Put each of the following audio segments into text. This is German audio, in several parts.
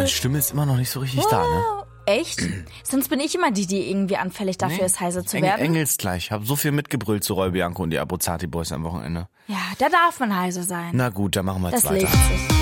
meine Stimme ist immer noch nicht so richtig da, ne? Echt? Sonst bin ich immer die irgendwie anfällig dafür ist, heiser zu werden. Engelsgleich. Hab so viel mitgebrüllt zu Roy Bianco und die Abruzzati Boys am Wochenende. Ja, da darf man heiser sein. Na gut, dann machen wir jetzt das weiter. legt sich.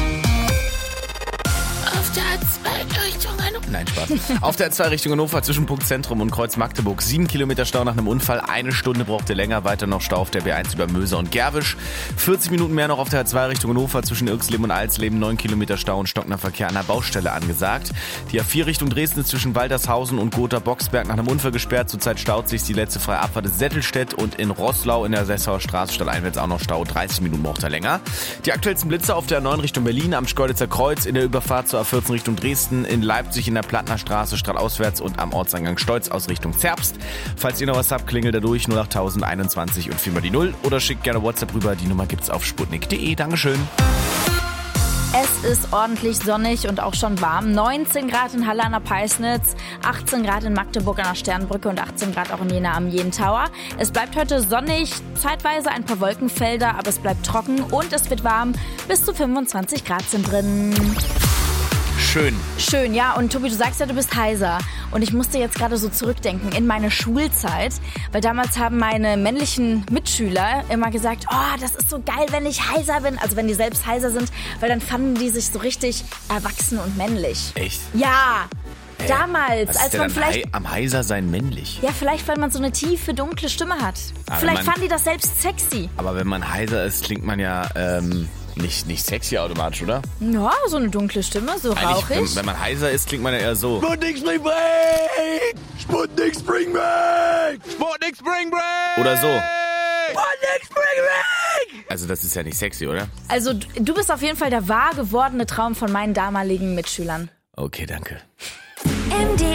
Auf der A2 Richtung Hannover. Nein, Spaß. Auf der A2 Richtung Hannover zwischen Punkt Zentrum und Kreuz Magdeburg. 7 Kilometer Stau nach einem Unfall. 1 Stunde braucht ihr länger. Weiter noch Stau auf der B1 über Möser und Gerwisch. 40 Minuten mehr noch auf der A2 Richtung Hannover zwischen Irxleben und Alsleben. 9 Kilometer Stau und stockender Verkehr an der Baustelle angesagt. Die A4 Richtung Dresden ist zwischen Waltershausen und Gotha-Boxberg nach einem Unfall gesperrt. Zurzeit staut sich. Die letzte freie Abfahrt ist Settelstedt und in Roßlau in der Sessauer Straße stadteinwärts auch noch Stau. 30 Minuten braucht er länger. Die aktuellsten Blitze auf der A9 Richtung Berlin am Schkeuditzer Kreuz, in der Überfahrt zur A14 Richtung Dresden, in Leipzig in der Plattner Straße stadtauswärts und am Ortseingang Stolz aus Richtung Zerbst. Falls ihr noch was habt, klingelt dadurch 08021 und 4 mal die 0 oder schickt gerne WhatsApp rüber. Die Nummer gibt's auf sputnik.de. Dankeschön. Es ist ordentlich sonnig und auch schon warm. 19 Grad in Halle an der Peisnitz, 18 Grad in Magdeburg an der Sternbrücke und 18 Grad auch in Jena am Jena Tower. Es bleibt heute sonnig, zeitweise ein paar Wolkenfelder, aber es bleibt trocken und es wird warm. Bis zu 25 Grad sind drin. Schön, ja. Und Tobi, du sagst ja, du bist heiser. Und ich musste jetzt gerade so zurückdenken in meine Schulzeit. Weil damals haben meine männlichen Mitschüler immer gesagt, oh, das ist so geil, wenn ich heiser bin. Also wenn die selbst heiser sind. Weil dann fanden die sich so richtig erwachsen und männlich. Echt? Ja. Damals, Was als ist denn man vielleicht... am heiser sein männlich? Ja, vielleicht, weil man so eine tiefe, dunkle Stimme hat. Vielleicht fanden die das selbst sexy. Aber wenn man heiser ist, klingt man ja nicht sexy automatisch, oder? Ja, so eine dunkle Stimme, so rauchig. Wenn man heiser ist, klingt man ja eher so. Sputnik Spring Break! Sputnik Spring Break! Sputnik Spring Break! Oder so. Sputnik Spring Break! Also das ist ja nicht sexy, oder? Also du bist auf jeden Fall der wahr gewordene Traum von meinen damaligen Mitschülern. Okay, danke.